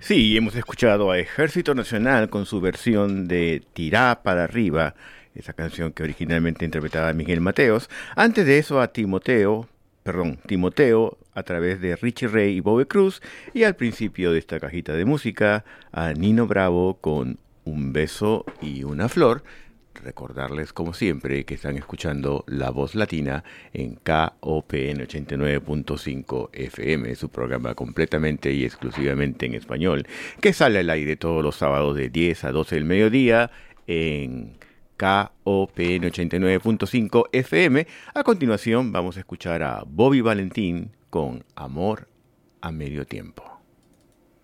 Sí, hemos escuchado a Ejército Nacional con su versión de Tirá para arriba, esa canción que originalmente interpretaba Miguel Mateos. Antes de eso a Timoteo a través de Richie Ray y Bobby Cruz. Y al principio de esta cajita de música a Nino Bravo con Un beso y una flor. Recordarles, como siempre, que están escuchando La Voz Latina en KOPN 89.5 FM, su programa completamente y exclusivamente en español, que sale al aire todos los sábados de 10 a 12 del mediodía en KOPN 89.5 FM. A continuación vamos a escuchar a Bobby Valentín con Amor a Medio Tiempo.